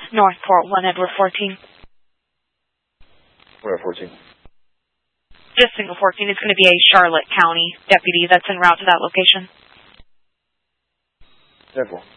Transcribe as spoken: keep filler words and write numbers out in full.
Northport, one Edward fourteen. Where fourteen? Just single fourteen. It's going to be a Charlotte County deputy that's en route to that location. ten four.